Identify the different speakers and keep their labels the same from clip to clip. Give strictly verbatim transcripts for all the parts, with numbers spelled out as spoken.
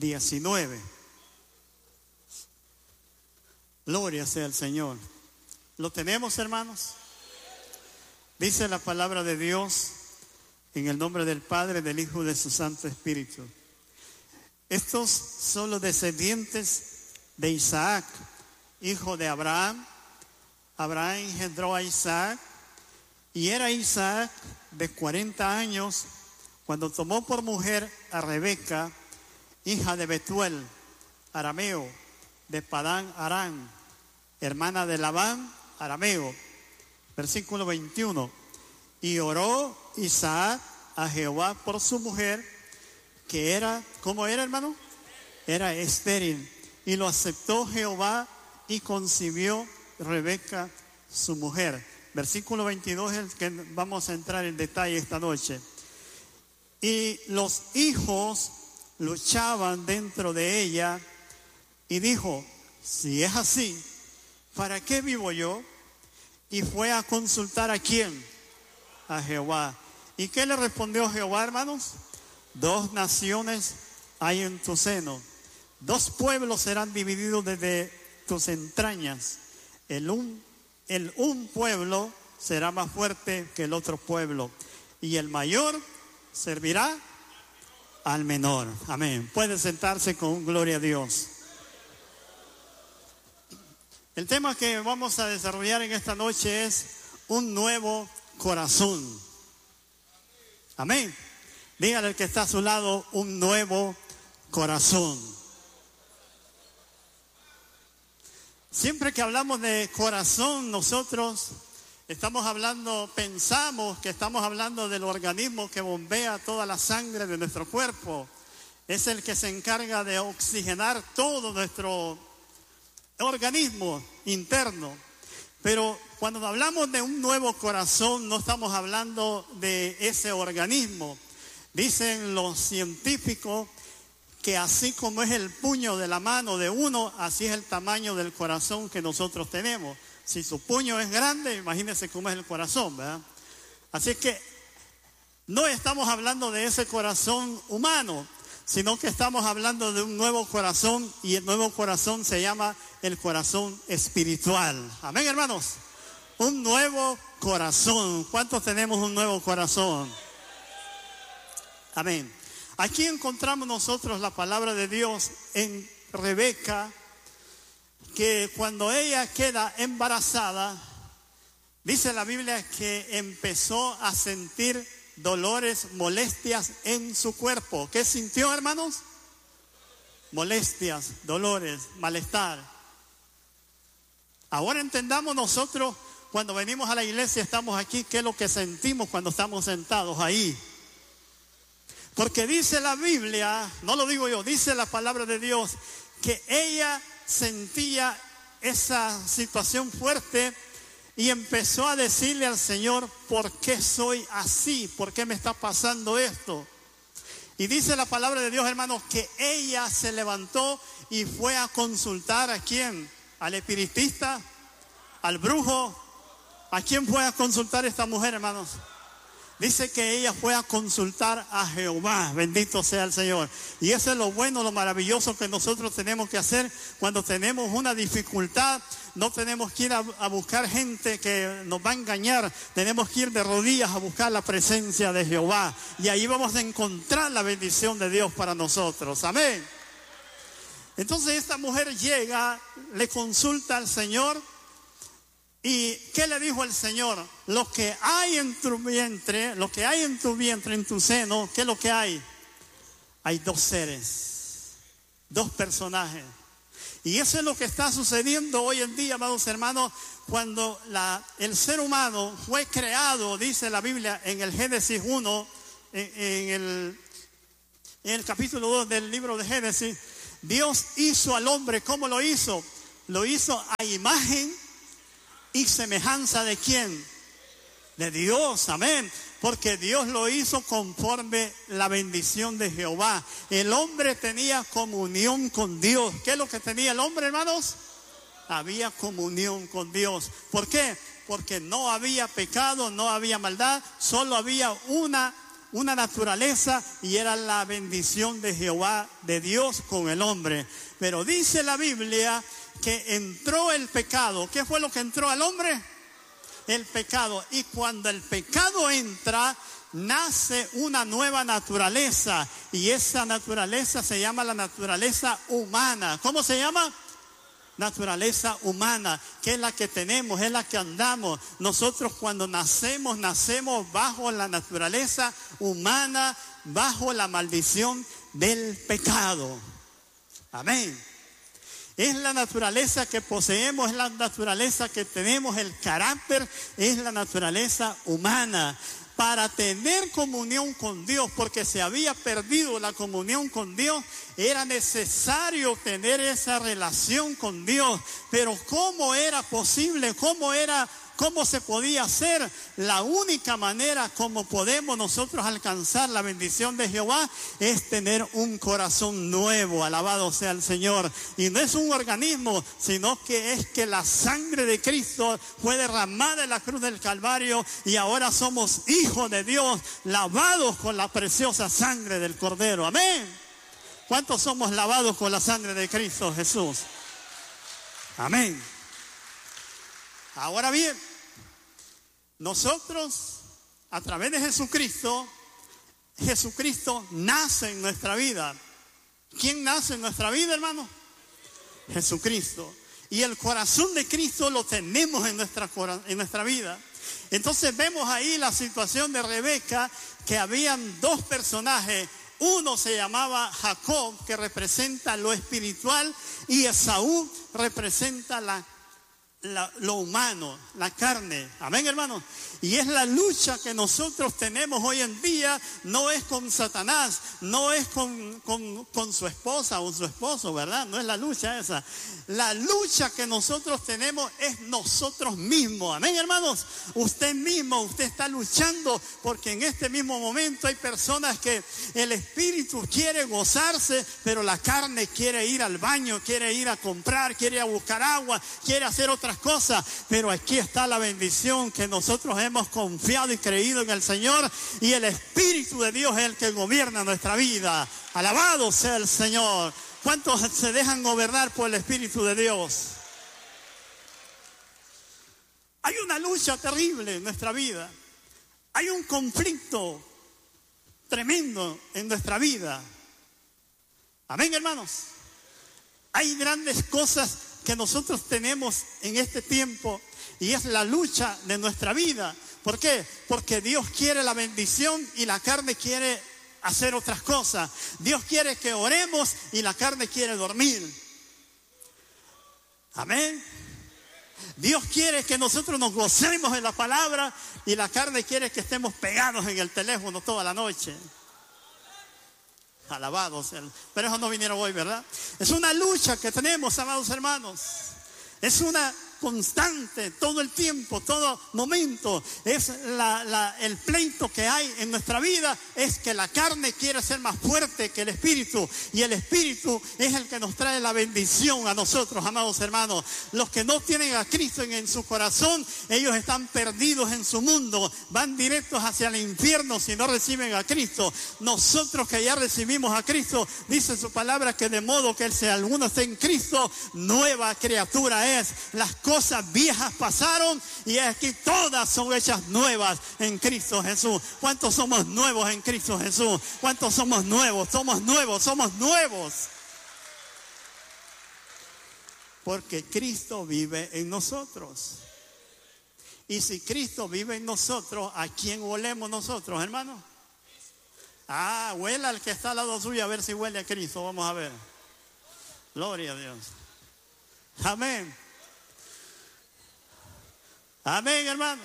Speaker 1: diecinueve. Gloria sea el Señor. ¿Lo tenemos, hermanos? Dice la palabra de Dios en el nombre del Padre, del Hijo y de su Santo Espíritu. Estos son los descendientes de Isaac, hijo de Abraham. Abraham engendró a Isaac, y era Isaac de cuarenta años cuando tomó por mujer a Rebeca, hija de Betuel, arameo, de Padán Aram, hermana de Labán, arameo. Versículo veintiuno. Y oró Isaac a Jehová por su mujer, que era, ¿cómo era, hermano? Era estéril. Y lo aceptó Jehová y concibió Rebeca, su mujer. Versículo veintidós es el que vamos a entrar en detalle esta noche. Y los hijos luchaban dentro de ella, y dijo: si es así, ¿para qué vivo yo? Y fue a consultar ¿a quién? A Jehová. ¿Y qué le respondió Jehová, hermanos? Dos naciones hay en tu seno, dos pueblos serán divididos desde tus entrañas. El un, el un pueblo será más fuerte que el otro pueblo, y el mayor servirá al menor. Amén. Puede sentarse con gloria a Dios. El tema que vamos a desarrollar en esta noche es un nuevo corazón. Amén. Dígale al que está a su lado: un nuevo corazón. Siempre que hablamos de corazón, nosotros estamos hablando, pensamos que estamos hablando del organismo que bombea toda la sangre de nuestro cuerpo. Es el que se encarga de oxigenar todo nuestro organismo interno. Pero cuando hablamos de un nuevo corazón, no estamos hablando de ese organismo. Dicen los científicos que así como es el puño de la mano de uno, así es el tamaño del corazón que nosotros tenemos. Si su puño es grande, imagínense cómo es el corazón, ¿verdad? Así que no estamos hablando de ese corazón humano, sino que estamos hablando de un nuevo corazón, y el nuevo corazón se llama el corazón espiritual. Amén, hermanos. Un nuevo corazón. ¿Cuántos tenemos un nuevo corazón? Amén. Aquí encontramos nosotros la palabra de Dios en Rebeca, que cuando ella queda embarazada, dice la Biblia que empezó a sentir dolores, molestias en su cuerpo. ¿Qué sintió, hermanos? Molestias, dolores, malestar. Ahora entendamos nosotros, cuando venimos a la iglesia, estamos aquí, ¿qué es lo que sentimos cuando estamos sentados ahí? Porque dice la Biblia, no lo digo yo, dice la palabra de Dios, que ella sentía esa situación fuerte y empezó a decirle al Señor: ¿por qué soy así? ¿Por qué me está pasando esto? Y dice la palabra de Dios, hermanos, que ella se levantó y fue a consultar ¿a quién? ¿Al espiritista? ¿Al brujo? ¿A quién fue a consultar esta mujer, hermanos? Dice que ella fue a consultar a Jehová. Bendito sea el Señor. Y eso es lo bueno, lo maravilloso que nosotros tenemos que hacer cuando tenemos una dificultad. No tenemos que ir a, a buscar gente que nos va a engañar. Tenemos que ir de rodillas a buscar la presencia de Jehová. Y ahí vamos a encontrar la bendición de Dios para nosotros. Amén. Entonces esta mujer llega, le consulta al Señor. ¿Y qué le dijo el Señor? Lo que hay en tu vientre, lo que hay en tu vientre, en tu seno, ¿qué es lo que hay? Hay dos seres, dos personajes. Y eso es lo que está sucediendo hoy en día, amados hermanos, cuando la, el ser humano fue creado, dice la Biblia en el Génesis uno, en, en, el, en el capítulo dos del libro de Génesis. Dios hizo al hombre, ¿cómo lo hizo? Lo hizo a imagen y semejanza de quién? De Dios, amén. Porque Dios lo hizo conforme la bendición de Jehová. El hombre tenía comunión con Dios. ¿Qué es lo que tenía el hombre, hermanos? Había comunión con Dios. ¿Por qué? Porque no había pecado, no había maldad, solo había una una naturaleza y era la bendición de Jehová, de Dios con el hombre. Pero dice la Biblia que entró el pecado. ¿Qué fue lo que entró al hombre? El pecado. Y cuando el pecado entra, nace una nueva naturaleza. Y esa naturaleza se llama la naturaleza humana. ¿Cómo se llama? Naturaleza humana, que es la que tenemos, es la que andamos. Nosotros cuando nacemos, nacemos bajo la naturaleza humana, bajo la maldición del pecado. Amén. Es la naturaleza que poseemos, es la naturaleza que tenemos, el carácter es la naturaleza humana. Para tener comunión con Dios, porque se había perdido la comunión con Dios, era necesario tener esa relación con Dios. Pero ¿cómo era posible? ¿Cómo era? ¿Cómo se podía hacer? La única manera como podemos nosotros alcanzar la bendición de Jehová es tener un corazón nuevo, alabado sea el Señor. Y no es un organismo, sino que es que la sangre de Cristo fue derramada en la cruz del Calvario y ahora somos hijos de Dios, lavados con la preciosa sangre del Cordero. Amén. ¿Cuántos somos lavados con la sangre de Cristo Jesús? Amén. Ahora bien, nosotros, a través de Jesucristo, Jesucristo nace en nuestra vida. ¿Quién nace en nuestra vida, hermano? Jesucristo. Y el corazón de Cristo lo tenemos en nuestra, en nuestra vida. Entonces vemos ahí la situación de Rebeca, que habían dos personajes. Uno se llamaba Jacob, que representa lo espiritual, y Esaú representa la La, lo humano, la carne. Amén, hermano. Y es la lucha que nosotros tenemos hoy en día. No es con Satanás, no es con, con, con su esposa o su esposo, ¿verdad? No es la lucha esa. La lucha que nosotros tenemos es nosotros mismos. Amén, hermanos. Usted mismo, usted está luchando, porque en este mismo momento hay personas que el espíritu quiere gozarse, pero la carne quiere ir al baño, quiere ir a comprar, quiere ir a buscar agua, quiere hacer otra cosas. Pero aquí está la bendición, que nosotros hemos confiado y creído en el Señor, y el Espíritu de Dios es el que gobierna nuestra vida. Alabado sea el Señor. ¿Cuántos se dejan gobernar por el Espíritu de Dios? Hay una lucha terrible en nuestra vida. Hay un conflicto tremendo en nuestra vida. Amén, hermanos. Hay grandes cosas que nosotros tenemos en este tiempo, y es la lucha de nuestra vida. ¿Por qué? Porque Dios quiere la bendición y la carne quiere hacer otras cosas. Dios quiere que oremos y la carne quiere dormir. Amén. Dios quiere que nosotros nos gocemos en la palabra y la carne quiere que estemos pegados en el teléfono toda la noche. Alabados. Pero eso no vinieron hoy, ¿verdad? Es una lucha que tenemos, amados hermanos. Es una constante, todo el tiempo, todo momento. Es la, la, el pleito que hay en nuestra vida, es que la carne quiere ser más fuerte que el espíritu, y el espíritu es el que nos trae la bendición a nosotros, amados hermanos. Los que no tienen a Cristo en, en su corazón, ellos están perdidos en su mundo, van directos hacia el infierno si no reciben a Cristo. Nosotros que ya recibimos a Cristo, dice su palabra que de modo que si alguno está en Cristo, nueva criatura es. Las cosas viejas pasaron y aquí todas son hechas nuevas en Cristo Jesús. ¿Cuántos somos nuevos en Cristo Jesús? ¿Cuántos somos nuevos? Somos nuevos, somos nuevos. Porque Cristo vive en nosotros. Y si Cristo vive en nosotros, ¿a quién olemos nosotros, hermano? Ah, huela al que está al lado suyo a ver si huele a Cristo. Vamos a ver. Gloria a Dios. Amén. Amén, hermanos.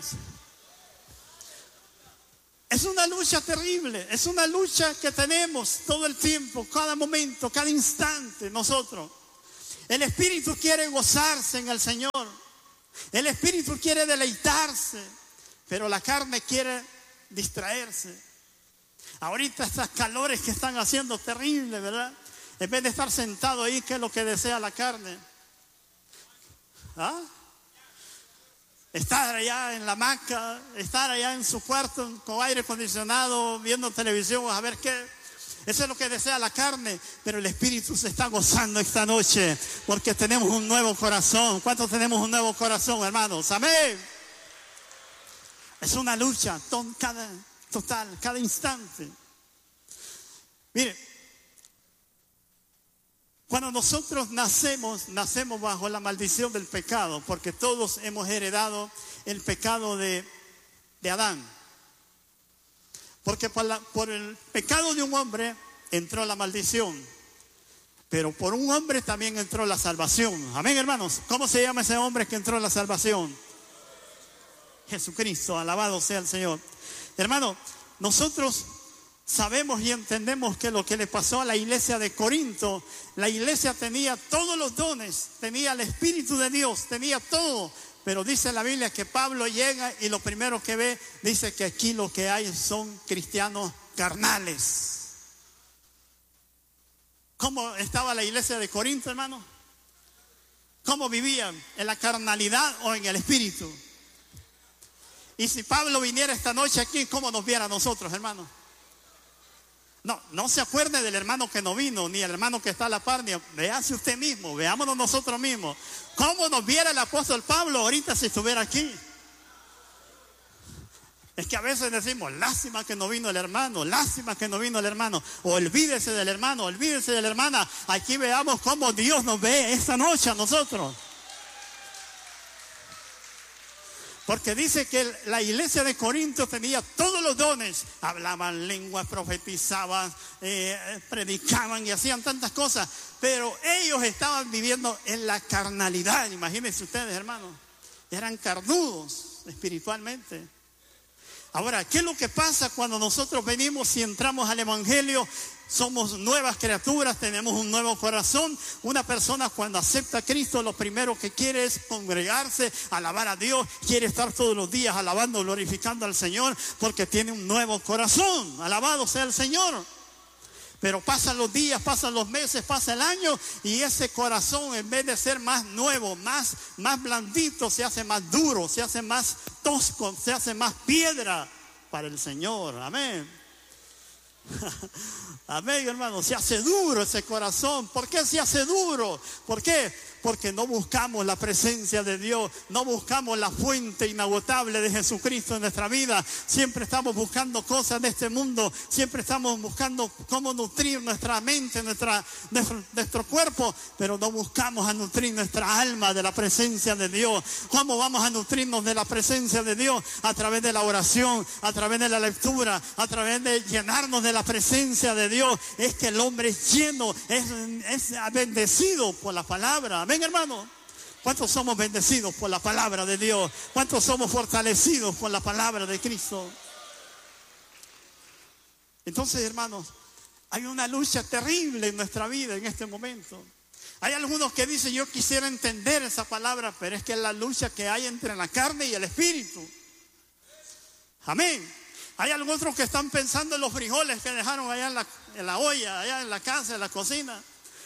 Speaker 1: Es una lucha terrible, es una lucha que tenemos todo el tiempo, cada momento, cada instante nosotros. El espíritu quiere gozarse en el Señor, el espíritu quiere deleitarse, pero la carne quiere distraerse. Ahorita estas calores que están haciendo terribles, ¿verdad? En vez de estar sentado ahí, ¿qué es lo que desea la carne? ¿Ah? estar allá en la hamaca, estar allá en su cuarto con aire acondicionado, viendo televisión, a ver qué. Eso es lo que desea la carne, pero el Espíritu se está gozando esta noche porque tenemos un nuevo corazón. ¿Cuántos tenemos un nuevo corazón, hermanos? Amén. Es una lucha cada, total, cada instante. Mire, cuando nosotros nacemos, nacemos bajo la maldición del pecado, porque todos hemos heredado el pecado de, de Adán. Porque por, la, por el pecado de un hombre entró la maldición, pero por un hombre también entró la salvación. Amén, hermanos. ¿Cómo se llama ese hombre que entró en la salvación? Jesucristo, alabado sea el Señor. Hermano, nosotros sabemos y entendemos que lo que le pasó a la iglesia de Corinto, la iglesia tenía todos los dones, tenía el Espíritu de Dios, tenía todo. Pero dice la Biblia que Pablo llega y lo primero que ve, dice que aquí lo que hay son cristianos carnales. ¿Cómo estaba la iglesia de Corinto, hermano? ¿Cómo vivían? ¿En la carnalidad o en el Espíritu? Y si Pablo viniera esta noche aquí, ¿cómo nos viera a nosotros, hermano? No, no se acuerde del hermano que no vino, ni el hermano que está a la par, ni véase usted mismo, veámonos nosotros mismos. ¿Cómo nos viera el apóstol Pablo ahorita si estuviera aquí? Es que a veces decimos, lástima que no vino el hermano, lástima que no vino el hermano. O olvídese del hermano, olvídese de la hermana. Aquí veamos cómo Dios nos ve esta noche a nosotros. Porque dice que la iglesia de Corinto tenía todos los dones. Hablaban lenguas, profetizaban, eh, predicaban y hacían tantas cosas. Pero ellos estaban viviendo en la carnalidad. Imagínense ustedes, hermanos. Eran carnudos espiritualmente. Ahora, ¿qué es lo que pasa cuando nosotros venimos y entramos al Evangelio? Somos nuevas criaturas, tenemos un nuevo corazón. Una persona cuando acepta a Cristo, lo primero que quiere es congregarse, alabar a Dios. Quiere estar todos los días alabando, glorificando al Señor, porque tiene un nuevo corazón. Alabado sea el Señor. Pero pasan los días, pasan los meses, pasa el año, y ese corazón, en vez de ser más nuevo, más, más blandito, se hace más duro, se hace más tosco, se hace más piedra para el Señor. Amén. Amén, hermano. Se hace duro ese corazón. ¿Por qué se hace duro? ¿Por qué? Porque no buscamos la presencia de Dios, no buscamos la fuente inagotable de Jesucristo en nuestra vida. Siempre estamos buscando cosas de este mundo, siempre estamos buscando cómo nutrir nuestra mente, nuestra, nuestro, nuestro cuerpo, pero no buscamos a nutrir nuestra alma de la presencia de Dios. ¿Cómo vamos a nutrirnos de la presencia de Dios? A través de la oración, a través de la lectura, a través de llenarnos de la presencia de Dios. Es que el hombre es lleno, es, es bendecido por la palabra. Amén, hermano. ¿Cuántos somos bendecidos por la palabra de Dios? ¿Cuántos somos fortalecidos por la palabra de Cristo? Entonces, hermanos, hay una lucha terrible en nuestra vida en este momento. Hay algunos que dicen, yo quisiera entender esa palabra, pero es que es la lucha que hay entre la carne y el espíritu. Amén. Hay algunos otros que están pensando en los frijoles que dejaron allá en la, en la olla, allá en la casa, en la cocina.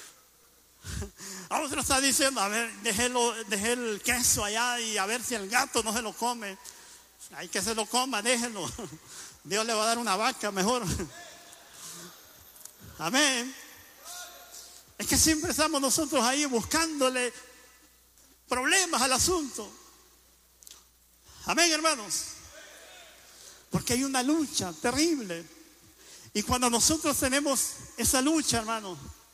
Speaker 1: A otro está diciendo, a ver, dejé, lo, dejé el queso allá y a ver si el gato no se lo come. Hay que se lo coma, déjenlo. Dios le va a dar una vaca mejor. Amén. Es que siempre estamos nosotros ahí buscándole problemas al asunto. Amén, hermanos. Porque hay una lucha terrible. Y cuando nosotros tenemos esa lucha, hermanos,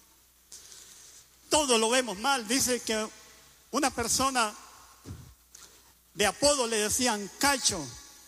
Speaker 1: todo lo vemos mal. Dice que una persona de apodo le decían Cacho.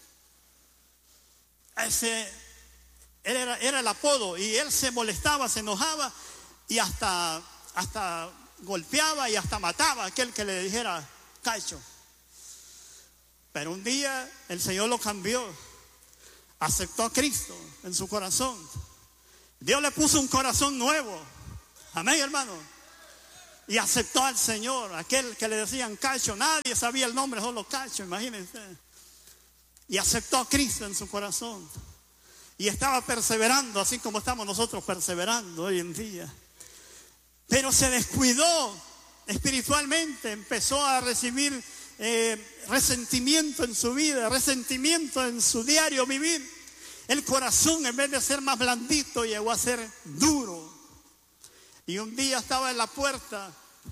Speaker 1: Ese era, era el apodo. Y él se molestaba, se enojaba y hasta, hasta golpeaba y hasta mataba a aquel que le dijera Cacho. Pero un día el Señor lo cambió. Aceptó a Cristo en su corazón. Dios le puso un corazón nuevo. Amén, hermano. Y aceptó al Señor. Aquel que le decían Cacho, nadie sabía el nombre, solo Cacho, imagínense. Y aceptó a Cristo en su corazón. Y estaba perseverando, así como estamos nosotros perseverando hoy en día. Pero se descuidó espiritualmente. Empezó a recibir eh, resentimiento en su vida, resentimiento en su diario vivir. El corazón, en vez de ser más blandito, llegó a ser duro. Y un día estaba en la puerta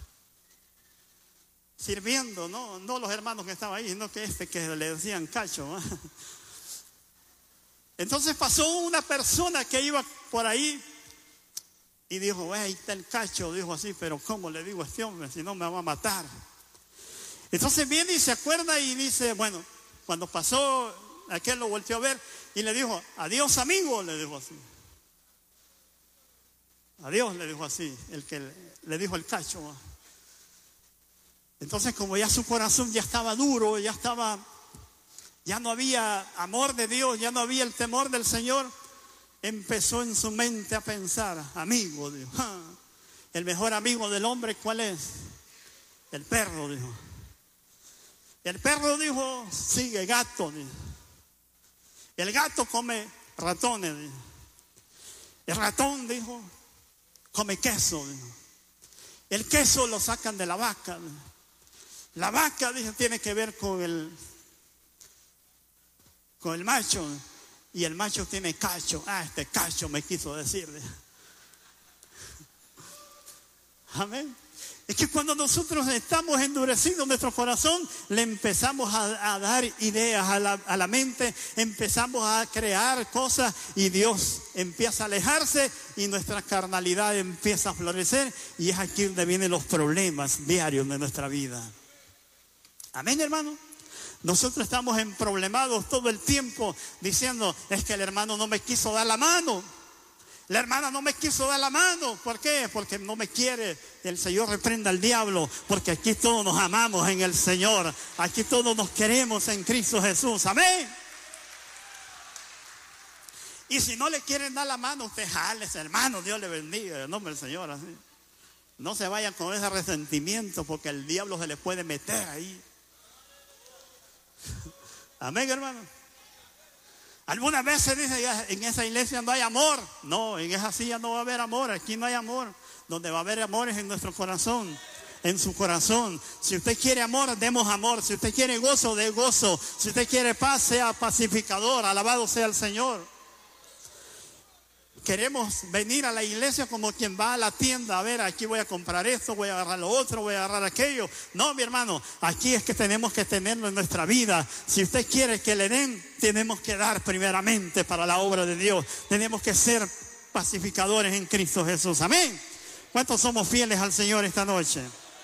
Speaker 1: sirviendo, no, no los hermanos que estaban ahí, sino que este que le decían Cacho, ¿no? Entonces pasó una persona que iba por ahí y dijo, ahí está el Cacho, dijo así, pero ¿cómo le digo a este hombre? Si no me va a matar. Entonces viene y se acuerda y dice, bueno, cuando pasó, aquel lo volteó a ver y le dijo, adiós amigo, le dijo así. Adiós, le dijo así, el que le, le dijo el Cacho. Entonces, como ya su corazón ya estaba duro, ya estaba, ya no había amor de Dios, ya no había el temor del Señor, empezó en su mente a pensar, amigo, dijo, ¡ja! El mejor amigo del hombre, ¿cuál es? El perro, dijo. El perro dijo, sigue gato, dijo. El gato come ratones, dijo. El ratón, dijo, come queso, dijo. El queso lo sacan de la vaca, dijo. La vaca, dice, tiene que ver con el, con el macho. Y el macho tiene cacho. Ah, este cacho me quiso decir. Amén. Es que cuando nosotros estamos endureciendo nuestro corazón, le empezamos a, a dar ideas a la, a la mente, empezamos a crear cosas y Dios empieza a alejarse y nuestra carnalidad empieza a florecer. Y es aquí donde vienen los problemas diarios de nuestra vida. Amén, hermano. Nosotros estamos emproblemados todo el tiempo diciendo, es que el hermano no me quiso dar la mano. La hermana no me quiso dar la mano. ¿Por qué? Porque no me quiere. El Señor reprenda al diablo, porque aquí todos nos amamos en el Señor. Aquí todos nos queremos en Cristo Jesús. Amén. Y si no le quieren dar la mano, usted jales, hermano, Dios le bendiga, en el nombre del Señor. Así. No se vayan con ese resentimiento, porque el diablo se le puede meter ahí. Amén, hermano. Algunas veces dice, en esa iglesia no hay amor. No, en esa silla no va a haber amor. Aquí no hay amor. Donde va a haber amor es en nuestro corazón, en su corazón. Si usted quiere amor, demos amor. Si usted quiere gozo, dé gozo. Si usted quiere paz, sea pacificador. Alabado sea el Señor. Queremos venir a la iglesia como quien va a la tienda. A ver, aquí voy a comprar esto, voy a agarrar lo otro, voy a agarrar aquello. No, mi hermano, aquí es que tenemos que tenerlo en nuestra vida. Si usted quiere que le den, tenemos que dar primeramente para la obra de Dios. Tenemos que ser pacificadores en Cristo Jesús. Amén. ¿Cuántos somos fieles al Señor esta noche?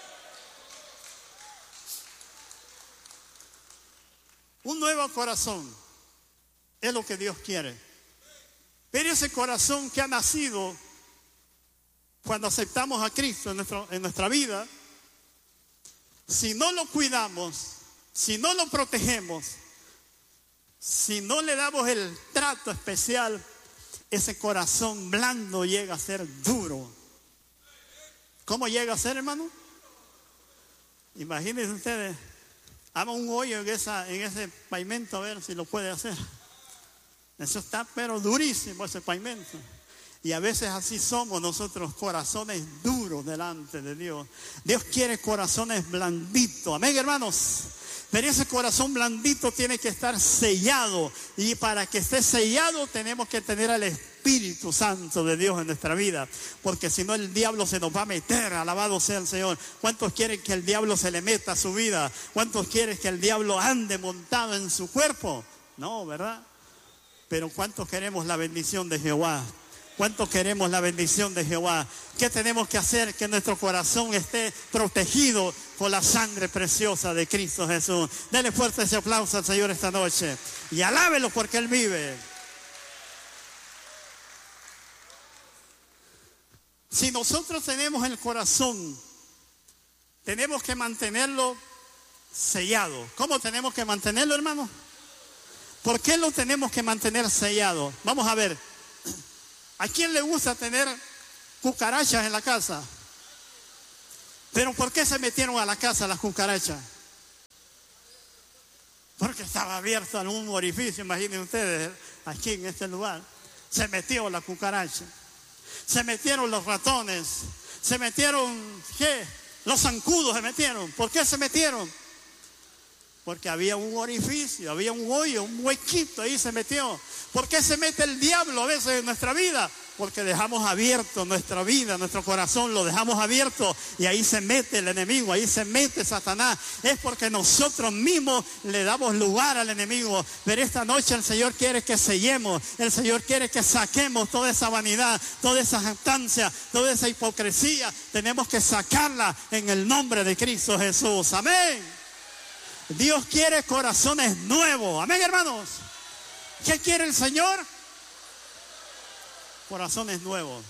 Speaker 1: Un nuevo corazón es lo que Dios quiere. Pero ese corazón que ha nacido cuando aceptamos a Cristo en, nuestro, en nuestra vida, si no lo cuidamos, si no lo protegemos, si no le damos el trato especial, ese corazón blando llega a ser duro. ¿Cómo llega a ser, hermano? Imagínense ustedes, hagan un hoyo en, esa, en ese pavimento a ver si lo puede hacer. Eso está pero durísimo ese pavimento. Y a veces así somos nosotros, corazones duros delante de Dios. Dios quiere corazones blanditos. Amén, hermanos. Pero ese corazón blandito tiene que estar sellado. Y para que esté sellado tenemos que tener al Espíritu Santo de Dios en nuestra vida. Porque si no el diablo se nos va a meter. Alabado sea el Señor. ¿Cuántos quieren que el diablo se le meta a su vida? ¿Cuántos quieren que el diablo ande montado en su cuerpo? No, ¿verdad? Pero ¿cuántos queremos la bendición de Jehová? ¿Cuántos queremos la bendición de Jehová? ¿Qué tenemos que hacer? Que nuestro corazón esté protegido con la sangre preciosa de Cristo Jesús. Dele fuerte ese aplauso al Señor esta noche. Y alábelo porque Él vive. Si nosotros tenemos el corazón, tenemos que mantenerlo sellado. ¿Cómo tenemos que mantenerlo, hermano? ¿Por qué lo tenemos que mantener sellado? Vamos a ver. ¿A quién le gusta tener cucarachas en la casa? ¿Pero por qué se metieron a la casa las cucarachas? Porque estaba abierto algún orificio, imaginen ustedes, aquí en este lugar. Se metió la cucaracha. Se metieron los ratones. Se metieron, ¿qué? Los zancudos se metieron. ¿Por qué se metieron? Porque había un orificio, había un hoyo, un huequito, ahí se metió. ¿Por qué se mete el diablo a veces en nuestra vida? Porque dejamos abierto nuestra vida, nuestro corazón lo dejamos abierto y ahí se mete el enemigo, ahí se mete Satanás. Es porque nosotros mismos le damos lugar al enemigo. Pero esta noche el Señor quiere que sellemos, el Señor quiere que saquemos toda esa vanidad, toda esa jactancia, toda esa hipocresía. Tenemos que sacarla en el nombre de Cristo Jesús. Amén. Dios quiere corazones nuevos. Amén, hermanos. ¿Qué quiere el Señor? Corazones nuevos.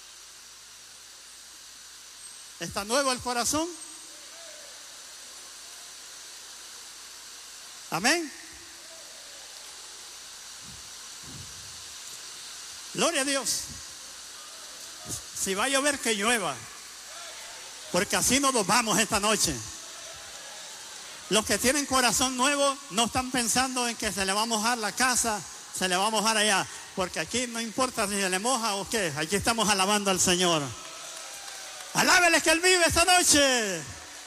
Speaker 1: ¿Está nuevo el corazón? Amén. Gloria a Dios. Si va a llover, que llueva. Porque así no nos vamos esta noche. Los que tienen corazón nuevo no están pensando en que se le va a mojar la casa, se le va a mojar allá. Porque aquí no importa si se le moja o qué. Aquí estamos alabando al Señor. Alábele que Él vive esta noche.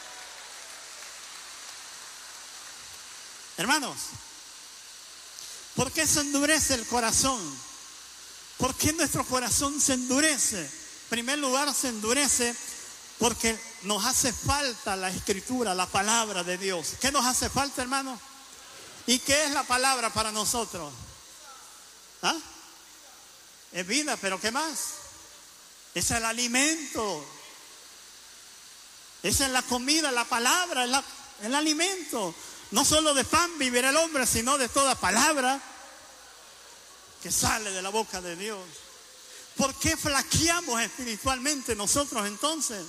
Speaker 1: Hermanos, ¿por qué se endurece el corazón? ¿Por qué nuestro corazón se endurece? En primer lugar, se endurece porque nos hace falta la escritura, la palabra de Dios. ¿Qué nos hace falta, hermano? ¿Y qué es la palabra para nosotros? ¿Ah? Es vida, pero ¿qué más? Es el alimento. Esa es la comida, la palabra, el, el alimento. No solo de pan vivirá el hombre, sino de toda palabra que sale de la boca de Dios. ¿Por qué flaqueamos espiritualmente nosotros entonces?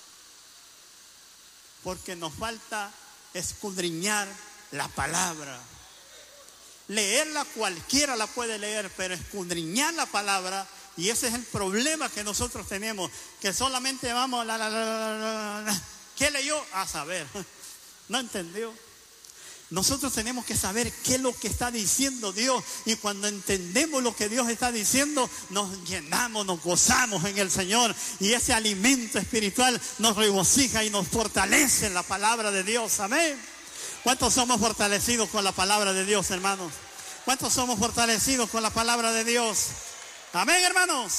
Speaker 1: Porque nos falta escudriñar la palabra. Leerla cualquiera la puede leer, pero escudriñar la palabra, y ese es el problema que nosotros tenemos, que solamente vamos la, la, la, la, la. ¿Qué leyó? A saber, no entendió. Nosotros tenemos que saber qué es lo que está diciendo Dios, y cuando entendemos lo que Dios está diciendo, nos llenamos, nos gozamos en el Señor, y ese alimento espiritual nos regocija y nos fortalece en la palabra de Dios. Amén. ¿Cuántos somos fortalecidos con la palabra de Dios, hermanos? ¿Cuántos somos fortalecidos con la palabra de Dios? Amén, hermanos.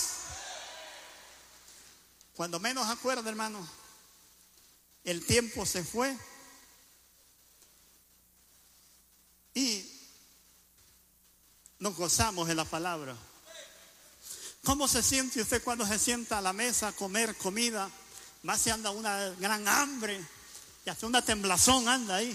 Speaker 1: Cuando menos acuerdo, hermanos, el tiempo se fue y nos gozamos en la palabra. ¿Cómo se siente usted cuando se sienta a la mesa a comer comida? Más se anda una gran hambre y hasta una temblazón anda ahí.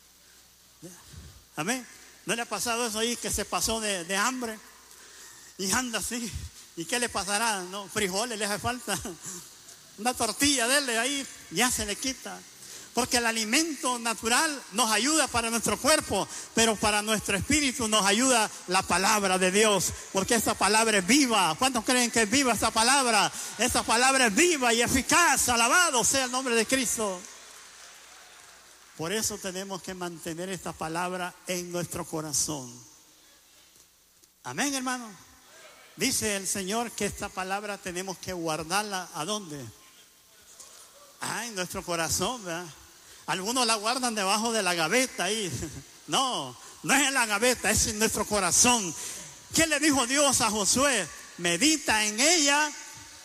Speaker 1: Amén. ¿No le ha pasado eso ahí, que se pasó de, de hambre y anda así? ¿Y qué le pasará? No, frijoles le hace falta. Una tortilla dele ahí, ya se le quita. Porque el alimento natural nos ayuda para nuestro cuerpo, pero para nuestro espíritu nos ayuda la palabra de Dios, porque esta palabra es viva. ¿Cuántos creen que es viva esta palabra? Esta palabra es viva y eficaz. Alabado sea el nombre de Cristo. Por eso tenemos que mantener esta palabra en nuestro corazón. Amén, hermano. Dice el Señor que esta palabra tenemos que guardarla. ¿A dónde? Ah, en nuestro corazón, ¿verdad? Algunos la guardan debajo de la gaveta ahí. No, no es en la gaveta, es en nuestro corazón. ¿Qué le dijo Dios a Josué? Medita en ella.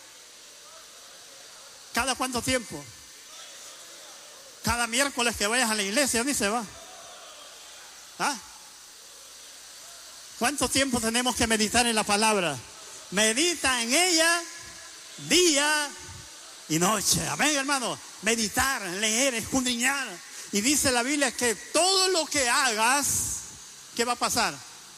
Speaker 1: ¿Cada cuánto tiempo? Cada miércoles que vayas a la iglesia, ni se va. ¿Ah? ¿Cuánto tiempo tenemos que meditar en la palabra? Medita en ella día y noche. Amén, hermano. Meditar, leer, escudriñar. Y dice la Biblia que todo lo que hagas, ¿qué va a pasar?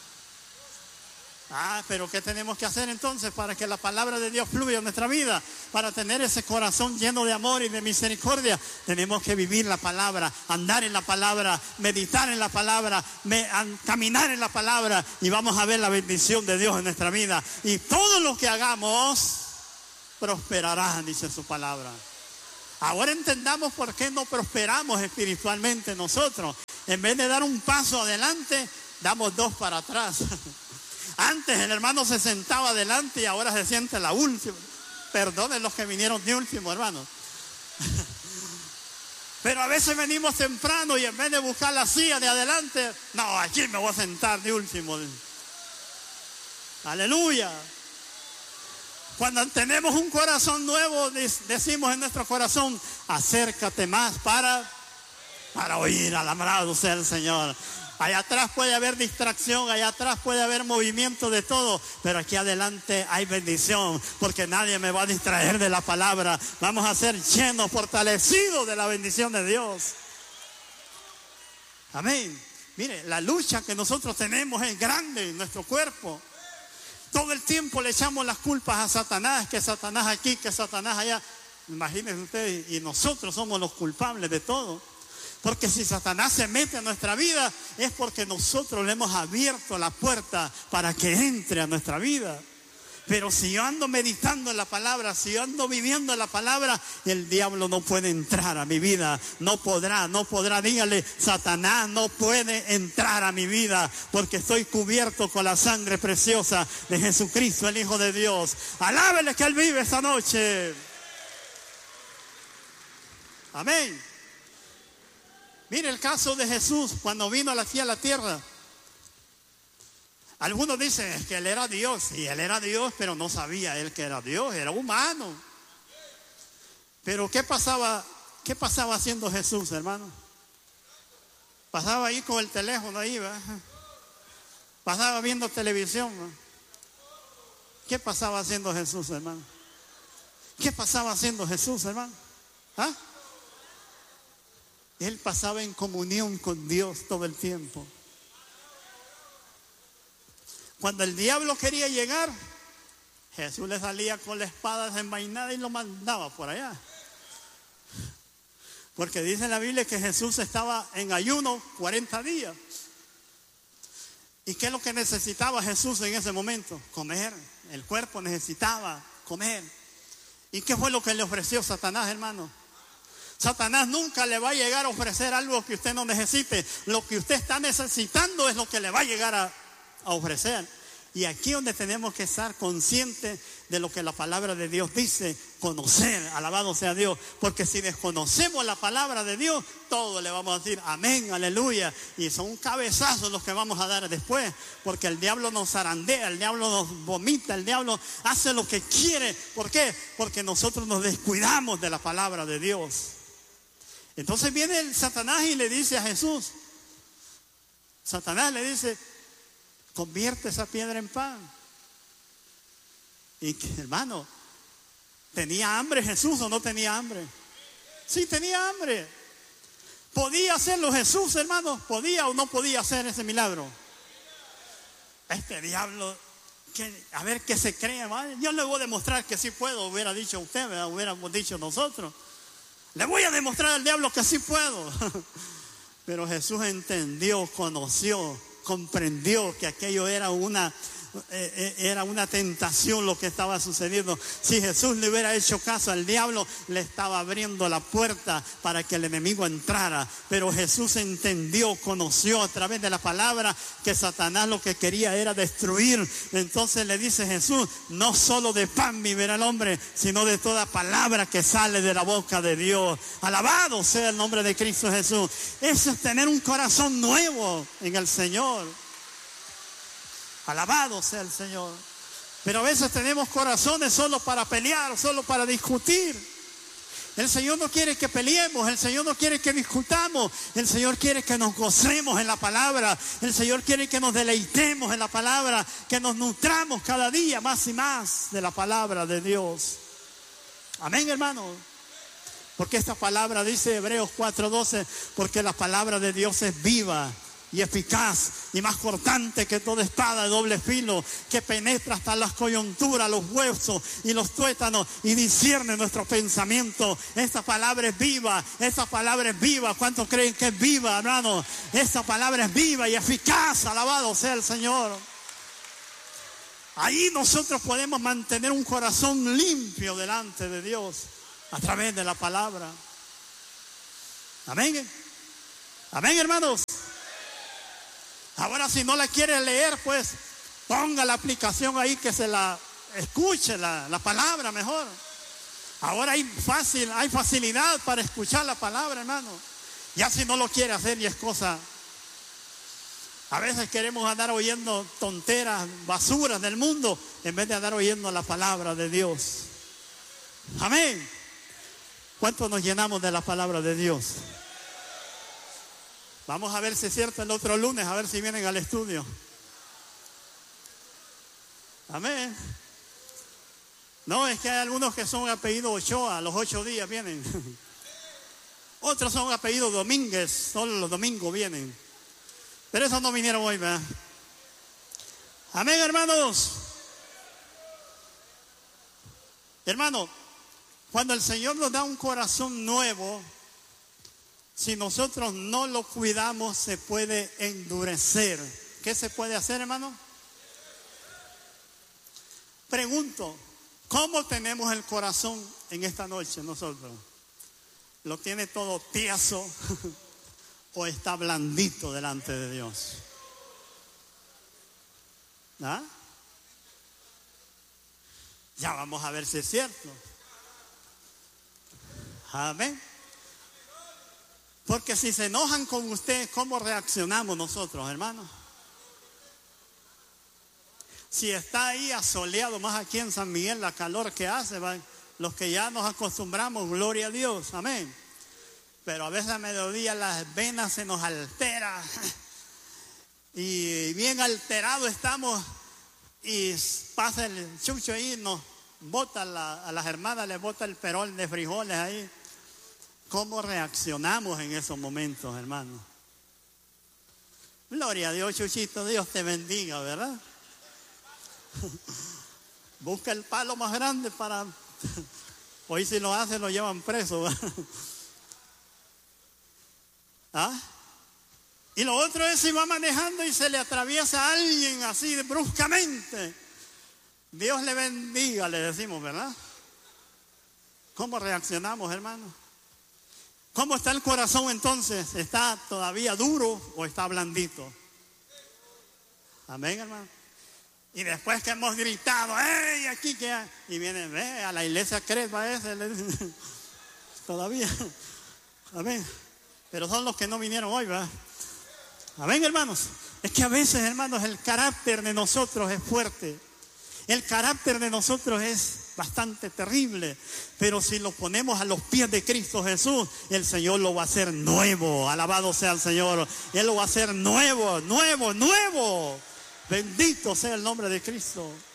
Speaker 1: Ah, pero ¿qué tenemos que hacer entonces para que la palabra de Dios fluya en nuestra vida? Para tener ese corazón lleno de amor y de misericordia, tenemos que vivir la palabra, andar en la palabra, meditar en la palabra, me, an, caminar en la palabra, y vamos a ver la bendición de Dios en nuestra vida. Y todo lo que hagamos prosperará, dice su palabra. Ahora entendamos por qué no prosperamos espiritualmente nosotros. En vez de dar un paso adelante, damos dos para atrás. Antes el hermano se sentaba adelante y ahora se siente la última. Perdonen los que vinieron de último, hermano. Pero a veces venimos temprano y en vez de buscar la silla de adelante, no, aquí me voy a sentar de último. Aleluya. Cuando tenemos un corazón nuevo, decimos en nuestro corazón, acércate más para, para oír. Alabado sea el Señor. Allá atrás puede haber distracción, allá atrás puede haber movimiento de todo, pero aquí adelante hay bendición, porque nadie me va a distraer de la palabra. Vamos a ser llenos, fortalecidos de la bendición de Dios. Amén. Mire, la lucha que nosotros tenemos es grande en nuestro cuerpo. Todo el tiempo le echamos las culpas a Satanás, que Satanás aquí, que Satanás allá. Imagínense ustedes, y nosotros somos los culpables de todo. Porque si Satanás se mete a nuestra vida, es porque nosotros le hemos abierto la puerta para que entre a nuestra vida. Pero si yo ando meditando en la palabra, si yo ando viviendo en la palabra, el diablo no puede entrar a mi vida. No podrá, no podrá. Dígale, Satanás no puede entrar a mi vida, porque estoy cubierto con la sangre preciosa de Jesucristo, el Hijo de Dios. Alábele que Él vive esta noche. Amén. Mire el caso de Jesús cuando vino aquí a la tierra. Algunos dicen que Él era Dios, y Él era Dios, pero no sabía Él que era Dios, era humano. Pero ¿qué pasaba, qué pasaba haciendo Jesús, hermano? Pasaba ahí con el teléfono ahí, ¿verdad? Pasaba viendo televisión, ¿verdad? ¿Qué pasaba haciendo Jesús, hermano? ¿Qué pasaba haciendo Jesús, hermano? ¿Ah? Él pasaba en comunión con Dios todo el tiempo. Cuando el diablo quería llegar, Jesús le salía con la espada desenvainada y lo mandaba por allá. Porque dice en la Biblia que Jesús estaba en ayuno cuarenta días. ¿Y qué es lo que necesitaba Jesús en ese momento? Comer. El cuerpo necesitaba comer. ¿Y qué fue lo que le ofreció Satanás, hermano? Satanás nunca le va a llegar a ofrecer algo que usted no necesite. Lo que usted está necesitando es lo que le va a llegar a, a ofrecer. Y aquí es donde tenemos que estar conscientes de lo que la palabra de Dios dice, conocer, alabado sea Dios. Porque si desconocemos la palabra de Dios, todo le vamos a decir amén, aleluya. Y son cabezazos los que vamos a dar después, porque el diablo nos zarandea, el diablo nos vomita, el diablo hace lo que quiere. ¿Por qué? Porque nosotros nos descuidamos de la palabra de Dios. Entonces viene el Satanás y le dice a Jesús, Satanás le dice, convierte esa piedra en pan. Y hermano, ¿tenía hambre Jesús o no tenía hambre? Sí, tenía hambre. ¿Podía hacerlo Jesús, hermano? ¿Podía o no podía hacer ese milagro? Este diablo, que, a ver qué se cree, ¿vale? Yo le voy a demostrar que sí puedo, hubiera dicho usted, ¿verdad? Hubiéramos dicho nosotros. Le voy a demostrar al diablo que sí puedo. Pero Jesús entendió, conoció, comprendió que aquello era una, eh, era una tentación lo que estaba sucediendo. Si Jesús le hubiera hecho caso al diablo, le estaba abriendo la puerta para que el enemigo entrara. Pero Jesús entendió, conoció a través de la palabra que Satanás lo que quería era destruir. Entonces le dice Jesús, no solo de pan vivirá el hombre, sino de toda palabra que sale de la boca de Dios. Alabado sea el nombre de Cristo Jesús. Eso es tener un corazón nuevo en el Señor. Alabado sea el Señor. Pero a veces tenemos corazones solo para pelear, solo para discutir. El Señor no quiere que peleemos, el Señor no quiere que discutamos, el Señor quiere que nos gocemos en la palabra, el Señor quiere que nos deleitemos en la palabra, que nos nutramos cada día más y más de la palabra de Dios. Amén, hermano. Porque esta palabra dice Hebreos cuatro doce, porque la palabra de Dios es viva y eficaz y más cortante que toda espada de doble filo, que penetra hasta las coyunturas, los huesos y los tuétanos y discierne nuestro pensamiento. Esta palabra es viva, esta palabra es viva. ¿Cuántos creen que es viva, hermano? Esta palabra es viva y eficaz, alabado sea el Señor. Ahí nosotros podemos mantener un corazón limpio delante de Dios a través de la palabra. Amén. Amén, hermanos. Ahora, si no la quiere leer, pues ponga la aplicación ahí, que se la escuche la, la palabra mejor. Ahora hay fácil, hay facilidad para escuchar la palabra, hermano. Ya si no lo quiere hacer y es cosa. A veces queremos andar oyendo tonteras, basuras del mundo, en vez de andar oyendo la palabra de Dios. Amén. ¿Cuánto nos llenamos de la palabra de Dios? Vamos a ver si es cierto el otro lunes, a ver si vienen al estudio. Amén. No, es que hay algunos que son apellido Ochoa, a los ocho días vienen. Otros son apellido Domínguez, solo los domingos vienen. Pero esos no vinieron hoy, ¿verdad? Amén, hermanos. Hermano, cuando el Señor nos da un corazón nuevo, si nosotros no lo cuidamos, se puede endurecer. ¿Qué se puede hacer, hermano? Pregunto, ¿cómo tenemos el corazón en esta noche nosotros? ¿Lo tiene todo tieso o está blandito delante de Dios? ¿Ah? Ya vamos a ver si es cierto. Amén. Porque si se enojan con usted, ¿cómo reaccionamos nosotros, hermanos? Si está ahí asoleado, más aquí en San Miguel, la calor que hace, ¿va? Los que ya nos acostumbramos, gloria a Dios, amén. Pero a veces a mediodía las venas se nos alteran y bien alterado estamos y pasa el chucho ahí, nos bota la, a las hermanas les bota el perol de frijoles ahí. ¿Cómo reaccionamos en esos momentos, hermano? Gloria a Dios, Chuchito, Dios te bendiga, ¿verdad? Busca el palo más grande para... Hoy si lo hace lo llevan preso. ¿Ah? Y lo otro es si va manejando y se le atraviesa a alguien así de bruscamente. Dios le bendiga, le decimos, ¿verdad? ¿Cómo reaccionamos, hermano? ¿Cómo está el corazón entonces? ¿Está todavía duro o está blandito? Amén, hermano. Y después que hemos gritado, ¡ey, aquí que hay! Y viene, ve, a la iglesia Crespa ese, le dicen, todavía. Amén. Pero son los que no vinieron hoy, ¿verdad? Amén, hermanos. Es que a veces, hermanos, el carácter de nosotros es fuerte. El carácter de nosotros es bastante terrible. Pero si lo ponemos a los pies de Cristo Jesús, el Señor lo va a hacer nuevo. Alabado sea el Señor. Él lo va a hacer nuevo, nuevo, nuevo. Bendito sea el nombre de Cristo.